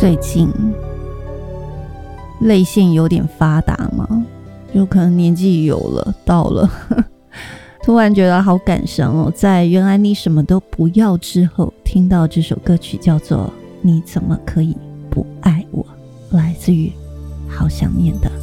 最近泪腺有点发达吗？有可能年纪有了到了突然觉得好感伤哦，在原来你什么都不要之后，听到这首歌曲叫做你怎么可以不爱我，来自于好想念的